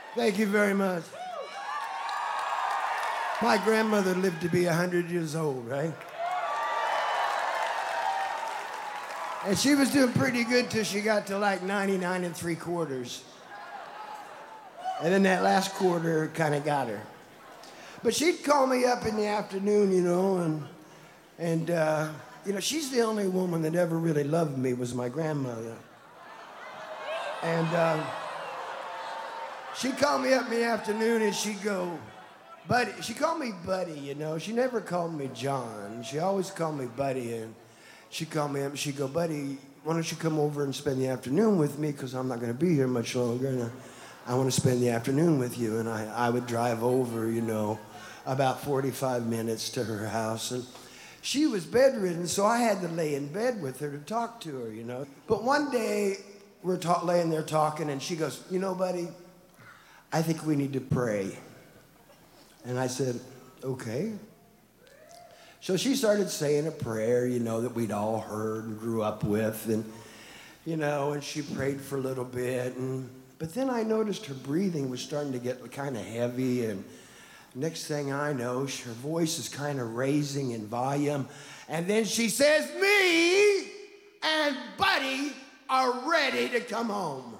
Thank you very much. My grandmother lived to be 100 years old, right? And she was doing pretty good till she got to like 99 3/4. And then that last quarter kind of got her. But she'd call me up in the afternoon, and she's the only woman that ever really loved me was my grandmother. And she'd call me up in the afternoon and she'd go, Buddy. She called me Buddy, She never called me John. She always called me Buddy. And she'd call me up and she'd go, Buddy, why don't you come over and spend the afternoon with me? Because I'm not going to be here much longer. And I want to spend the afternoon with you. And I would drive over, about 45 minutes to her house. And she was bedridden, so I had to lay in bed with her to talk to her, But one day, we're laying there talking, and she goes, Buddy, I think we need to pray. And I said, okay. So she started saying a prayer, that we'd all heard and grew up with. And, and she prayed for a little bit. But then I noticed her breathing was starting to get kind of heavy. And next thing I know, her voice is kind of raising in volume. And then she says, me and Buddy are ready to come home.